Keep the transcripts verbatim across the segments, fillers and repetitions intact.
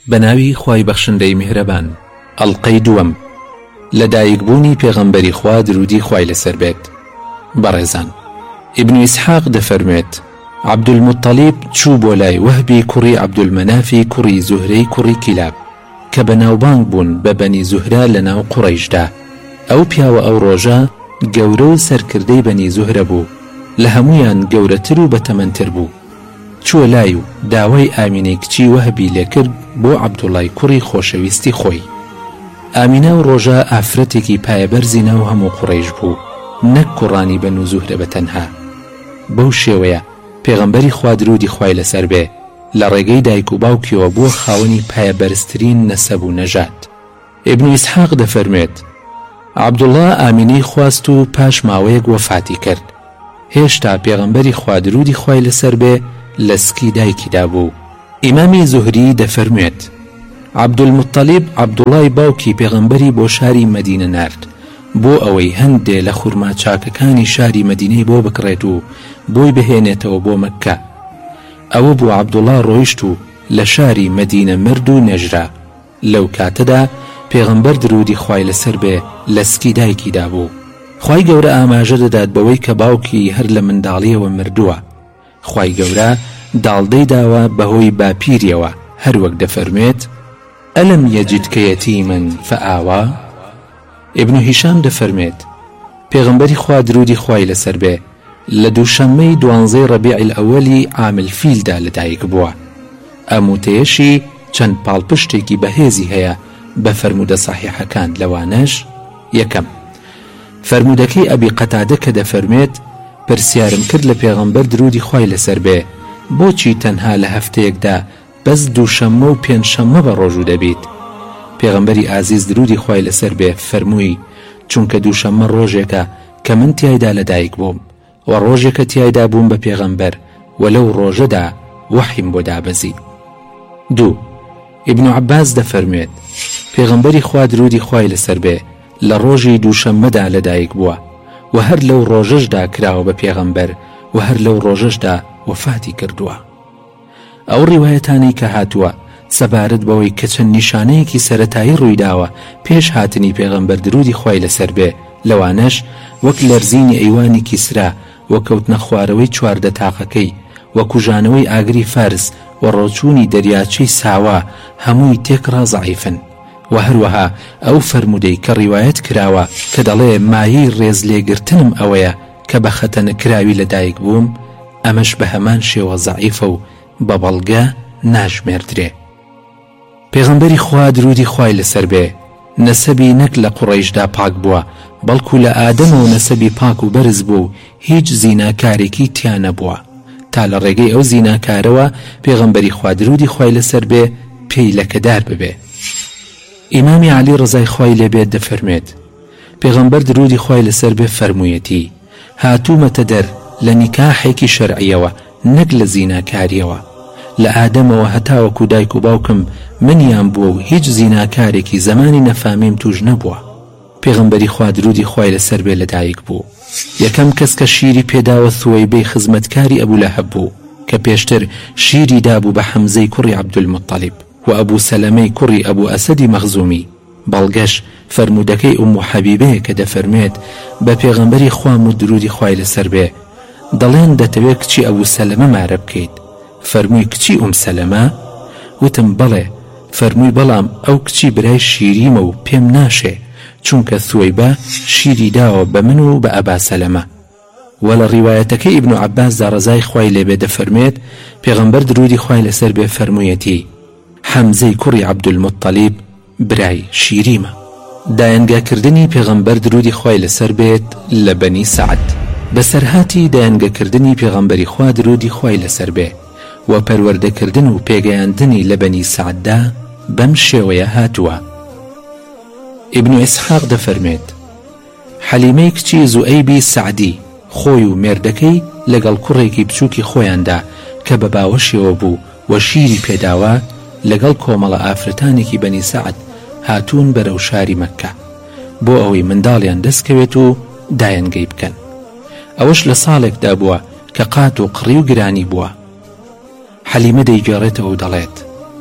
بەناوی خوای بەخشندەی میهرەبان. ئەڵقەی دووەم. لەدایکبوونی پێغەمبەری خوا درودی خوای لەسەر بێت. بەڕێزان، ئیبن ئیسحاق دەفەرمێت عەبدولموتەلیب چوو بۆ لای وەهبی کوڕی عەبدولمەنافی کوڕی زوهرەی کوڕی کیلاب کە بەناوبانگ بوون بە بەنی زوهرە لە ناو قوڕەیشدا. ئەو پیاوە ئەو ڕۆژە گەورە و سەرکردەی بەنی زوهرە بوو، لە هەمویان گەورەتر و بەتەمەنتر بوو. چووە لای و داوای ئامینەی کچی وەهبی لێکرد بۆ عەبدوڵای کوڕی خۆشەویستی خۆی. ئامینە و ڕۆژە ئافرەتێکی پایەبەرزی ناو هەموو قوڕەیش بوو، نەک کوڕانی بەنو زوهرە بەتەنها. بەو شێوەیە پێغەمبەری خوا درودی خوای لەسەر بێ لە ڕێگەی دایک و باوکیەوە بووە خاوەنی پایەبەرزترین نەسەب و نەژات. ئیبن ئیسحاق دەفەرمێت عەبدوڵڵا ئامینەی خواست و پاش ماوەیەک وەفاتی کرد. هێشتا پێغەمبەری خوا درودی خوای لەسەر بێ لە سکی دایکیدا بوو. ئیمامی زوهری دەفەرمێت عەبدولموتەلیب عەبدوڵای باوکی پێغەمبەری بۆ شاری مەدینە نارد بۆ ئەوەی هەندێ لە خورما چاکەکانی شاری مەدینەی بۆ بکڕێت و بۆی بهێنێتەوە بۆ مەککە. ئەوە بۆ عەبدوڵڵا ڕۆیشت و لە شاری مەدینە مرد و نەژرا. لەو کاتەدا پێغەمبەر درودی خوای لەسەر بێ لە سکی دایکیدا بوو. خوای گەورە ئاماژە دەدات بەوەی کە باوکی هەر لە منداڵیەوە مردووە. خوای گەورە داڵدەی داوە بەهۆی باپیریەوە، هەروەک دەفەرمێت ئەلەم یەجیدکە یەتیمەن فەئاوا. ئیبن هیشام دەفەرمێت پێغەمبەری خوا درودی خوای لەسەر بێ لە دووشەممەی دوانزەی ڕەبیع الئەوەلی عامل فیلدا لەدایک بووە. ئەموتەیەشی چەند پاڵپشتێکی بەهێزی هەیە بە فەرمودە سەحیحەکان. لەوانەش یەکەم فەرمودەکەی ئەبی قەتادە کە دەفەرمێت پرسیارم کرد لە پێغەمبەر درودی خوای لەسەر بێ بۆچی تەنها لە هەفتەیەکدا بەس دووشەممە و پێنجشەممە بە ڕۆژوو دەبیت؟ پێغەمبەری ئازیز درودی خوای لەسەر بێ فەرمووی چونکە دووشەممە ڕۆژێکە کە من تیایدا لەدایک بووم و ڕۆژێکە تیایدا بووم بە پێغەمبەر و لەو ڕۆژەدا وەحیم بۆ دابەزی. دوو ئیبن عەباس دەفەرمێت پێغەمبەری خوا درودی خوای لەسەر بێ لە ڕۆژی دووشەممەدا لەدایک بووە و هەر لەو ڕۆژەشدا کراوە بە پێغەمبەر و هەر لەو ڕۆژەشدا وەفاتی کردووە. ئەو ڕیوایەتانی کە هاتووە سەبارەت بەوەی کە چەند نیشانەیەکی سەرەتایی ڕوویداوە پێش هاتنی پێغەمبەر درودی خوای لەسەر بێ، لەوانەش وەک لەرزینی ئەیوانی کیسرا و کەوتنە خوارەوەی چواردە تاقەکەی و کوژانەوەی ئاگری فارس و ڕۆچوونی دەریاچەی ساوا هەمووی تێکڕا زەعیفن. و هەروەها ئەو فەرمودەی کە ڕیوایەت کراوە کە دەڵێ مایەی ڕێز لێگرتنم ئەوەیە کە بە خەتەنە کراوی لەدایک بووم، ئەمەش بە هەمان شێوە زەعیفە و بە بەڵگە ناژمێردرێ. پێغەمبەری خوا درودی خوای لەسەر بێ نەسەبی نەک لە قوڕەیشدا پاک بووە، بەڵکو لە ئادەمەوە نەسەبی پاک و بەرز بوو و هیچ زیناکارێکی تیا نەبووە، تا لە ڕێگەی ئەو زیناکارەوە پێغەمبەری خوا درودی خوای لەسەر بێ پێی لەکەدار ببێ. ئیمامی عەلی ڕەزای خوای لێبێت دەفەرمێت پێغەمبەر درودی خوای لەسەر بێ فەرموویەتی هاتوومەتە دەر لە نیکاحێکی شەرعیەوە نەک لە زیناکاریەوە. لە ئادەمەوە هەتاوەکو دایک و باوکم منیان بووە و هیچ زیناکارێکی زمانی نەفامیم توش نەبووە. پێغەمبەری خوا درودی خوای لەسەر بێ لەدایک بوو. یەکەم کەس کە شیری پێداوە ثوەیبەی خزمەتکاری ئەبوو لەهەب بوو کە پێشتر شیری دابوو بە حەمزەی کوڕی عەبدولموتەلیب و ئەبوو سەلەمەی کوڕی ئەبوو ئەسەدی مەخزومی. بەڵگەش فەرمودەکەی ئومو حەبیبەیە کە دەفەرمێت بە پێغەمبەری خوام و درودی خوای لەسەر بێ دەڵێن دەتەوێت کچی ئەبوو سەلەمە مارە بکەیت. فەرمووی کچی ئوم سەلەمە؟ وتم بەڵێ. فەرمووی بەڵام ئەو کچی برای شیریمە و پێم ناشێ چونکە ثوەیبە شیری داوە بە من و بە ئەبا سەلەمە. و لە ڕیوایەتەکەی ئیبن عەباسدا ڕەزای خوای لێبێ دەفەرمێت پێغەمبەر درودی خوای لەسەر بێ فەرموویەتی حەمزەی کوڕی عەبدولموتەلیب برای شیریمە. دایەنگاکردنی پێغەمبەر درودی خوای لەسەر بێت لە بەنی سەعد. بەسەرهاتی دایەنگەکردنی پێغەمبەری خوا درودی خوای لەسەر بێ و پەروەردەکردن و پێگەیاندنی لە بەنی سەعددا بەم شێوەیە هاتووە. ئیبن ئیسحاق دەفەرمێت حەلیمەی کچی زوئەیبی سەعدی خۆی و مێردەکەی لەگەڵ کوڕێکی بچووکی خۆیاندا کە بە باوەشیەوە بوو و شیری پێداوە لەگەڵ کۆمەڵە ئافرەتانێکی بەنی سەعد هاتوون بەرەو شاری مەککە بۆ ئەوەی منداڵیان دەستکەوێت و دایەنگەی بکەن. ئەوەش لە ساڵێکدا بووە کە قات و قڕی و گرانی بووە. حەلیمە دەیگێڕێتەوە و دەڵێت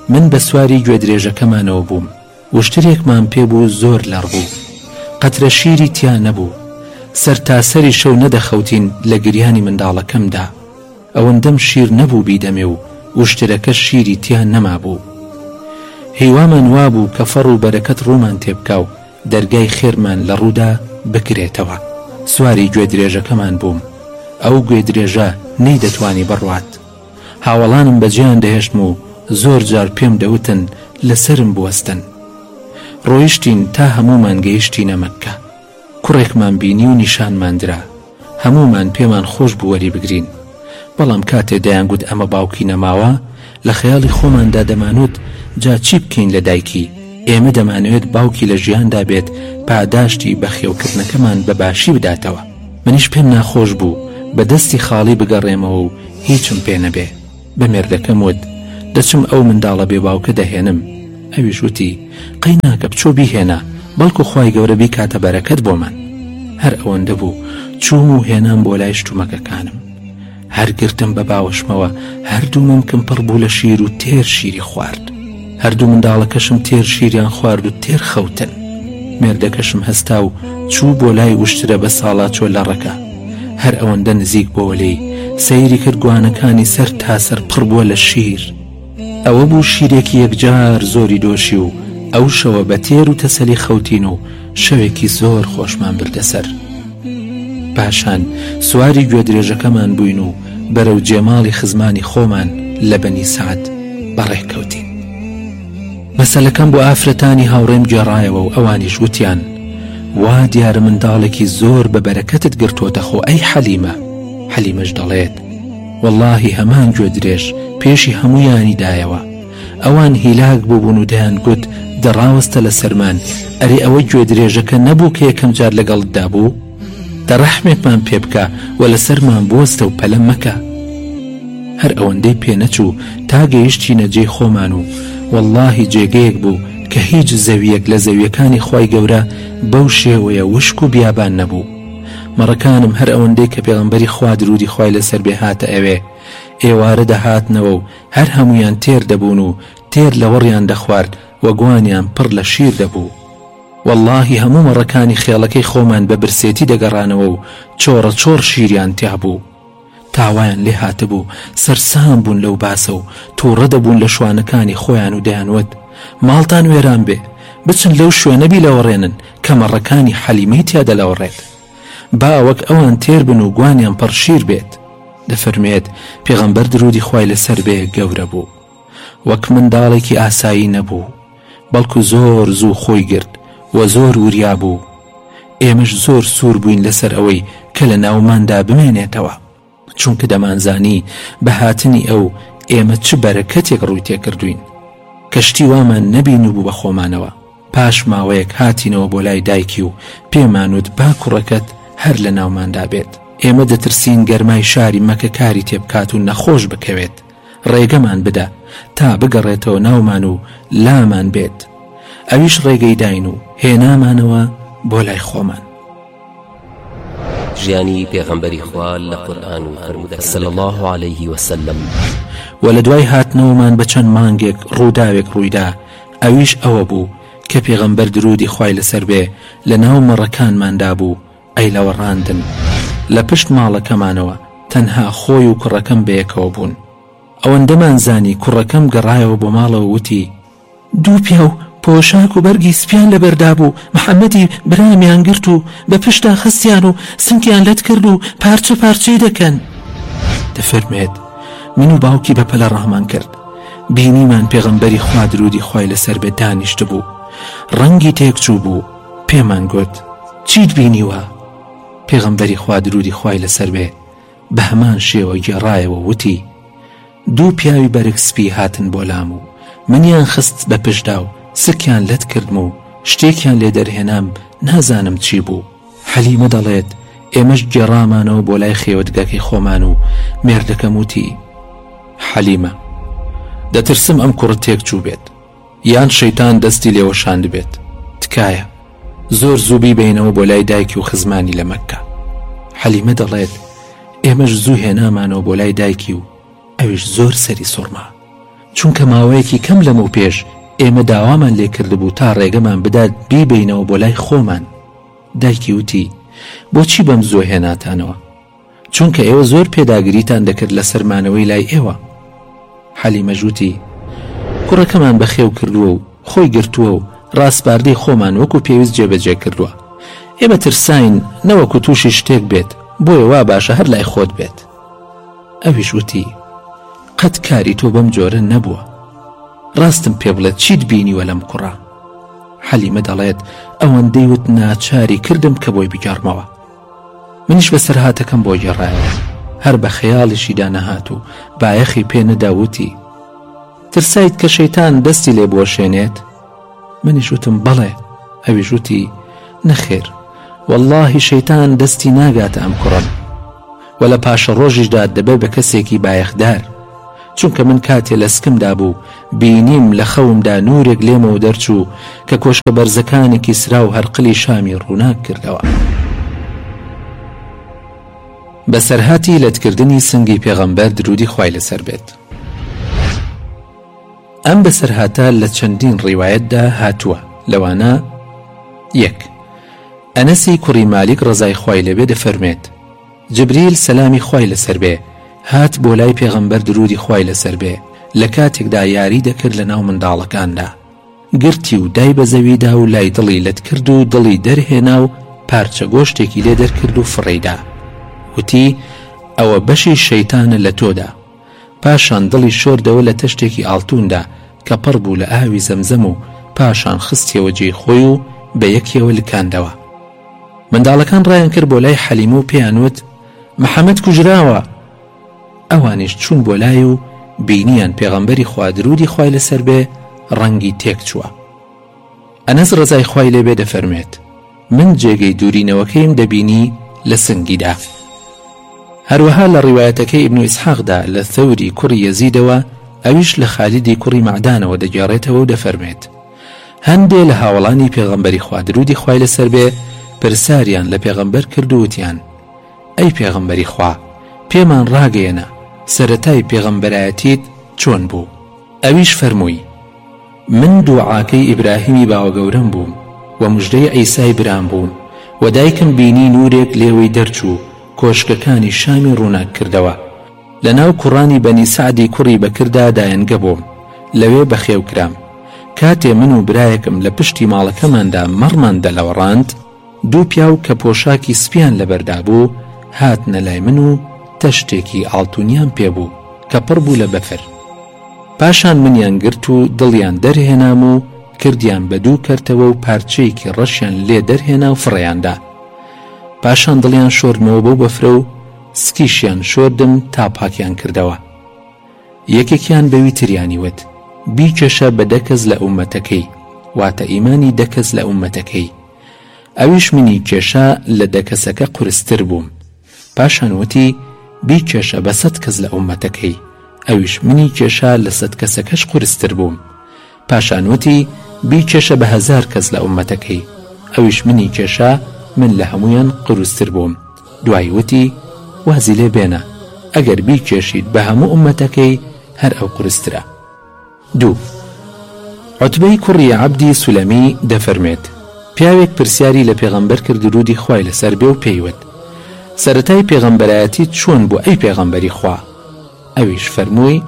من بە سواری گوێدرێژەکەمانەوە بووم. وشترێکمان پێبوو زۆر لەڕبوو، قەترە شیری تیا نەبوو. سەر تاسەری شەو نەدەخەوتین لە گریانی منداڵەکەمدا. ئەوەندەم شیر نەبوو بیدەمێ و وشترەکە شیری تیا نەما بوو. هیوامان وابوو کە فەڕ و بەرەکەت ڕوومان تێبکا و دەرگای خێرمان لە ڕوودا بکرێتەوە. سواری گوێدرێژەکەمان بووم. ئەو گوێدرێژە نەی دەتوانی بڕوات. هاوڵانم بەجیان دەهێشتم و زۆر جار پێم دەوتن لەسرم بوەستن. ڕۆیشتین تا هەمومان گەیشتینە مەککە. کوڕێکمان بینی و نیشانماندرا. هەمومان پێمان خۆش بوو وەری بگرین. بەڵام کاتێ دەیانگوت ئەمە باوکی نەماوە، لە خەیاڵی خۆماندا دەمانوت جا چی بکەین لە دایکی؟ ئێمە دەمانەوێت باوکی لە ژیاندا بێت پاداشتی بەخێوکردنەکەمان بەباشی بداتەوە. منیش پێم ناخۆش بوو بە دەستی خاڵی بگەڕێمەوە و هیچم پێ نەبێ. بە مێردەکەم وت دەچم ئەو منداڵە بێ باوکە دەهێنم. ئەویش وتی قەی ناکە بچۆ بیهێنا، بەڵکو خوای گەورە بیکاتە بەرەکەت بۆمان. هەر ئەوەندە بوو چووم و هێنام بۆ لای شتومەکەکانم. هەر گرتم بە باوەشمەوە، هەردوو ممکن پڕ بوو لە شیر و تێر شیری خوارد. هەردوو منداڵەکەشم تێر شیریان خوارد و تێر خەوتن. مێردەکەشم هەستا و چوو بۆ لای وشترە بە ساڵا چۆ لە ڕەکە. هەر ئەوەندە نزیک بۆ لێی سەیری کرد گوانەکانی سەر تاسەر پڕ بووە لە شیر. ئەوە بوو شیرێکی یەکجار زۆری دۆشی و ئەو شەوە بە تێر و تەسەلی خەوتین و شەوێکی زۆر خۆشمان بردەسەر. پاشان سواری گوێدرێژەکەمان بووین و بەرەو جێماڵی خزمانی خۆمان لە بەنی سعد بەڕێککەوتین. مەسەلەکەم بۆ ئافرەتانی هاوڕێم گێڕایەوە و ئەوانیش وتیان وا دیارە منداڵێکی زۆر بە بەرەکەتت گرتۆتە خۆ ئەی حەلیمە. حەلیمەش دەڵێت وەڵڵاهی هەمان گوێدرێژ پێشی هەموویانی دایەوە. ئەوان هیلاک بووبوون و دەیان گوت دەڕاوەستە لە سەرمان، ئەرێ ئەوە گوێدرێژەکە نەبوو کە یەکەم جار لەگەڵتدا بوو؟ دەڕەحمێکمان پێ بکە و لەسەرمان بوەستە و پەلەم مەکە. هەر ئەوەندەی پێ نەچوو تا گەیشتینە جێی خۆمان و واللهی جێگەیەک بوو کە هیچ زەویەک لە زەویەکانی خوای گەورە بەو شێوەیە وشک و بیابان نەبوو. مەڕەکانم هەر ئەوەندەی کە پێغەمبەری خوا درودی خوای لەسەر بێ هاتە ئەوێ ئێوارە دەهاتنەوە و هەر هەمویان تێر دەبوون و تێر لە وەڕیان دەخوارد و گوانیان پڕ لە شیر دەبوو. واللهی هەموو مەڕەکانی خێڵەکەی خۆمان بە برسێتی دەگەڕانەوە و چۆڕە چۆڕ شیریان تیا بوو. تاوایان لێ هاتبوو، سەرسام بوون لەو باسە و تووڕە دەبوون لە شوانەکانی خۆیان و دەیانوت ماڵتان وێران بێ، بچن لەو شوێنەبی لەوەڕێنن کە مەڕەکانی حەلیمەی تیادە لەوەڕێت. با وەک ئەوان تێر بن و گوانیان پڕ شیر بێت. دەفەرمێت پێغەمبەر درودی خوای لەسەر بێ گەورە بوو، وەک منداڵێکی ئاسایی نەبوو، بەڵکو زۆر زوو خۆی گرت و زۆر وریا بوو. ئێمەش زۆر سوور بووین لەسەر ئەوەی کە لە ناوماندا بمێنێتەوە، چونکە دەمانزانی بە هاتنی ئەو ئێمە چ بەرەکەتێک ڕووی تێکردوین. کەشتی وامان نەبین و بوو بە خۆمانەوە. پاش ماوەیەک هاتینەوە بۆ لای دایکی و پێمانوت با کوڕەکەت هەر لە ناوماندا بێت. ئێمە دەترسین گەرمای شاری مەکە کاری تێبکات و نەخۆش بکەوێت. ڕێگەمان بدە تا بگەڕێتەوە ناومان و لامان بێت. ئەویش ڕێگەی داین و هێنامانەوە بۆ لای خۆمان. ژیانی پێغەمبەری خوا لە قورئان و فەرموودە صلی الله علیه وسلم. و لە دوای هاتنەوەمان بە چەند مانگێک ڕووداوێک ڕوویدا. ئەویش ئەوە بوو کە پێغەمبەر درودی خوای لەسەر بێ لە ناو مەڕەکانماندا بوو ئەی لەوەڕاندن. لە پشت ماڵەکەمانەوە تەنها خۆی و کوڕەکەم بەیەکەوە بوون. ئەوەندەمان زانی کوڕەکەم گەڕایەوە بۆ ماڵەوە وتی دوو پیا و پۆشاک و بەرگی سپیان لەبەردا بوو، محەممەدی برامیان گرت و بە پشتا خستیان و سنگیان لەت کرد و پارچە پارچەی دەکەن. دەفەرمێت من و باوکی بەپەلە ڕامان کرد، بینیمان پێغەمبەری خوا درودی خوای لەسەر بێ دانیشت بوو، ڕەنگی تێکچوو بوو. پێمان گوت چیت بینیوە؟ پێغەمبەری خوا درودی خوای لەسەر بێ بە هەمان شێوە گێڕایەوە وتی دوو پیاوی بەرگ سپی هاتن بۆ لام و منیان خست بە پشدا و سکیان لەت کردم و شتێکیان لێ دەرهێنام نازانم چی بوو. حەلیمە دەڵێت ئێمەش گێڕامانەوە بۆ لای خێوەتگاکەی خۆمان و مێردەکەم وتی حەلیمە دەترسم ئەم کوڕ تێک چوو بێت یان شەیتان دەستی لێوەشاند بێت. تکایە زۆر زووبی بینەوە بۆ لای دایکی و خزمانی لە مەککە. حەلیمە دەڵێت ئێمەش زوو هێنامانەوە بۆ لای دایکی و ئەویش زۆر سەری سوڕما. چونکە ماوەیەکی کەم لەمە پێش ئێمە داوامان لێ کردبوو تا ڕێگەمان بدات بیبینەوە بۆ لای خۆمان. دایکی وتی بۆچی بەم زۆ هێناتانەوە؟ چونکە ئێوە زۆر پێداگریتان دەکرد لە سەرمانەوەی لای ئێوە. حەلیمەش وتی کوڕەکەمان بەخێو کردووە و خۆی گرتووە و ڕاستباردەی خۆمان وەکو پێویست جێبەجێ کردووە. ئێمە ترساین نەوەکو تووشی شتێک بێت، بۆیە وا باشە هەر لای خۆت بێت. ئەویش وتی قەت کاری تۆ بەم جۆرە نەبووە، ڕاستم پێ بڵێت چیت بینیوە لەم کوڕە؟ حەلیمە دەڵێت ئەوەندەی وت ناچاری کردم کە بۆی بگەڕمەوە. منیش بەسەر هاتەکەم بۆ گێڕایەوە، هەر بە خەیاڵیشی دانەهات و بایەخی پێ نەداوتی ترسایت کە شەیتان دەستی لێ بۆشێنێت؟ منیش وتم بەڵێ. ئەویش وتی نەخێر، واللهی شەیتان دەستی ناگاتە ئەم کوڕم، و لە پاشە ڕۆژیشدا دەبێت بە کەسێکی بایەخدار، چونکە من کاتێ لە سکمدا بوو بینیم لە خەومدا نورێک لێمەوە دەرچوو کە کۆشکە بەرزەکانێکی سرا و هەرقلی شامی ڕووناک کردەوە. بەسەرهاتی لەتکردنی سنگی پێغەمبەر درودی خوای لەسەر بێت. ئەم بەسەرهاتە لە چەندین ڕیوایەتدا هاتووە، لەوانە یەک ئەنەسی کوڕی مالیک ڕەزای خوای لەبێ دەفەرمێت جبریل سەلامی خوای لەسەر بێ هات بۆ لای پێغەمبەر درودی خوای لەسەر بێ لە کاتێکدا یاری دەکرد لە ناو منداڵەکاندا، گرتی و دای بە زەویدا و لای دڵی لەت کرد و دڵی دەرهێنا و پارچە گۆشتێکی لێ دەرکرد و فڕیدا، وتی ئەوە بەشی شەیتانە لە تۆدا. پاشان دڵی شۆردەوە لە تەشتێکی ئاڵتوندا کە پڕ بوو لە ئاوی زەمزەم و پاشان خستیەوە جێی خۆی و بە یەکیەوە لکاندەوە. منداڵەکان ڕایان کرد بۆ لای حەلیمە و پێیانوت محەممەد کوژراوە. ئەوانیش چوون بۆ لای و بینیان پێغەمبەری خوا درودی خوای لەسەر بێ ڕەنگی تێک چووە. ئەنەس ڕەزای خوای لێبێ دەفەرمێت من جێگەی دوورینەوەکەیم دەبینی لە سنگیدا. هەروەها لە ڕیوایەتەکەی ئیبن ئیسحاقدا لە ثەوری کوڕی یەزیدەوە، ئەویش لە خالیدی کوڕی مەعدانەوە دەگێڕێتەوە و دەفەرمێت هەندێ لە هاوڵانی پێغەمبەری خوا درودی خوای لەسەر بێ پرساریان لە پێغەمبەر کرد و وتیان ئەی پێغەمبەری خوا پێمان ڕاگەیەنە سەرەتای پێغەمبەرایەتیت چۆن بوو؟ ئەویش فەرمووی من دوعاکەی ئیبراهیمی باوەگەورەم بووم و موژدەی عیسای برام بووم و دایکم بینی نورێک لێوەی دەرچوو کۆشکەکانی شامی ڕووناک کردەوە. لە ناو کوڕانی بەنی سعدی کوڕی بەکردا دایەنگە بووم، لەوێ بەخێو کرام. کاتێ من و برایەکم لە پشتی ماڵەکەماندا مەڕمان دەلەوەڕاند، دوو پیاو کە پۆشاکی سپیان لەبەردا بوو هاتنە لای من و تەشتێکی ئاڵتونیان پێبوو کە پڕ بوو لە بەفر. پاشان منیان گرت و دڵیان دەرهێنام و کردیان بە دوو کەرتەوە و پارچەیەکی ڕەشیان لێ دەرهێنا و فڕیاندا. پاشان دڵیان شۆردمەوە بەو بەفرە و سکیشیان شۆردم تا پاکیان کردەوە. یەکێکیان بەوی تریانی وت بیکێشە بە دەکەس لە ئومەتەکەی، واتە ئیمانی دەکەس لە ئومەتەکەی. ئەویش منی کێشە لە دەکەسەکە قورستر بووم. پاشان وتی بیکێشە بە سەد کەس لە ئومەتەکەی. ئەویش منی کێشە لە سەد کەسەکەش قورستر بووم. پاشان وتی بیکێشە بە هەزار کەس لە ئومەتەکەی. ئەویش منی کێشە من لە هەمویان قورستر بووم. دوای وتی وازی لێ بێنە ئەگەر بیکێشیت بە هەموو ئومەتەکەی هەر ئەو قورسترە. دوو عوتبەی کوڕی عەبدی سولەمی دەفەرمێت پیاوێک پرسیاری لە پێغەمبەر کرد درودی خوای لەسەر بێ و پێیوت سەرەتای پێغەمبەرایەتیت چۆن بوو ئەی پێغەمبەری خوا؟ ئەویش فەرمووی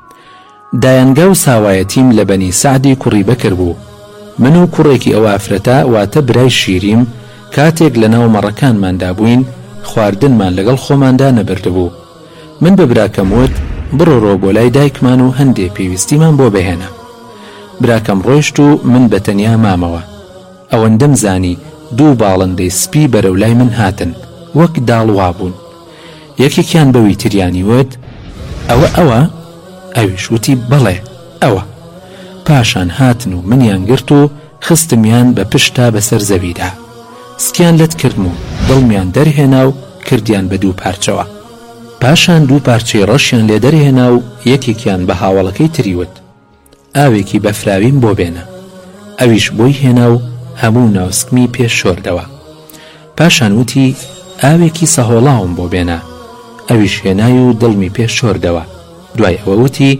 دایەنگا و ساوایەتیم لە بەنی سعدی کوڕی بەکر بوو. من و کوڕێکی ئەو ئافرەتە واتە برای شیریم کاتێک لە ناو مەڕەکانماندا بووین خواردنمان لەگەڵ خۆماندا نەبردبوو. من بە براکەم وت بڕۆ بۆ لای دایکمان و هەندێ پێویستیمان بۆ بهێنە. براکەم ڕۆیشت و من بەتەنیا مامەوە. ئەوەندەم زانی دوو باڵندەی سپی بەرەو لای من هاتن وەک داڵوا بوون. یەکێکیان بەوی تریانی وت ئەوە ئەوە؟ ئەویش وتی بەڵێ ئەوە. پاشان هاتن و منیان گرت و خستمیان بە پشتا بەسەر زەویدا. سکیان لەت کردم و دڵمیان دەرهێنا و کردیان بە دوو پارچەوە. پاشان دوو پارچەی ڕەشیان لێ دەرهێنا و یەکێکیان بە هاوڵەکەی تریوت ئاوێکی بەفراویم بۆ بێنە. ئەویش بۆی هێنا و هەموو ناوسکمی پێش شۆردەوە. پاشان وتی ئاوێکی سەهۆڵاوم بۆ بێنە. ئەویش هێنای و دڵمی پێش شۆردەوە. دوای ئەوە وتی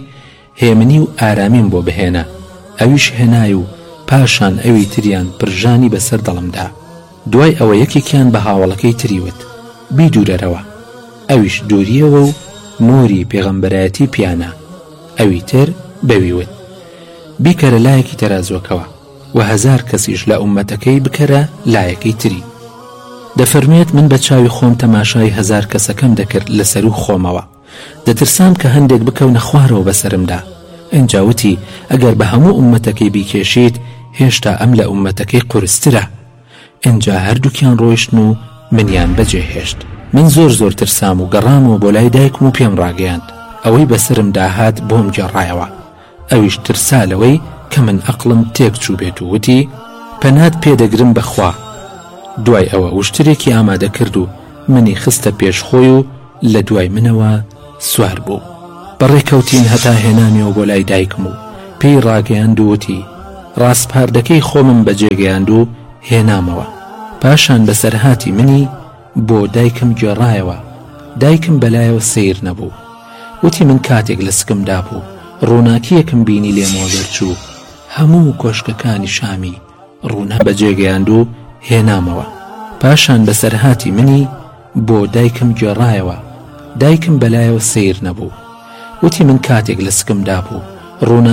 هێمنی و ئارامیم بۆ بهێنە. ئەویش هێنای و پاشان ئەوی تریان پرژانی بەسەر دڵمدا. دوای ئەوە یەکێکیان بە هاوڵەکەی تریوت بیدوورەرەوە. ئەویش دووریەوە و مۆری پێغەمبەرایەتی پیانە. ئەوی تر بەویوت بیکەرە لایەکی تەرازوەکەوە و هەزار کەسیش لە ئومەتەکەی بکەرە لایەکەی تری. دەفەرمێت من بە چاوی خۆم تەماشای هەزار کەسەکەم دەکرد لەسەر و خۆمەوە. دەترسام کە هەندێک بکەونە خوارەوە بەسرمدا. ئەنجاوتی ئەگەر بە هەموو ئومەتەکەی بیکێشیت هێشتا ئەم لە ئومەتەکەی قورسترە. ئەنجا هەردووکیان ڕۆیشتن و منیان بەجێهێشت. من زۆر زۆر ترسام و گەڕامەوە بۆ لای دایکم و پێم ڕاگەیاند. ئەوەی بەسرم داهات بۆم گێڕایەوە. ئەویش ترسا لەوەی کە من ئەقڵم تێک چوو بێت و وتی پەنات پێدەگرم بەخوا. دوای ئەوە وشترێکی ئامادە کرد و منی خستە پێشخۆی و لە دوای منەوە سوار بوو. بەڕێکەوتین هەتا هێنامیەوە بۆ لای دایکم و پێی ڕاگەیاند و وتی ڕاستپاردەکەی خۆمم بەجێگەیاند و هێنامەوە. پاشان بەسەرهاتی منی بۆ دایکم گێڕایەوە. دایکم بەلایەوە سیر نەبوو. وتی من کاتێک لە سکمدا بوو ڕووناکیەکم بینی لێمەوە دەرچوو. هەموو کۆشکەکانی شامی ڕوونا بەجێگەیاند و هێنامەوە. پاشان بەسەرهاتی منی بۆ دایکم گێڕایەوە. دایکم بەلایەوە سیر نەبوو. وتی من کاتێک لە سکمدا بوو ڕوونا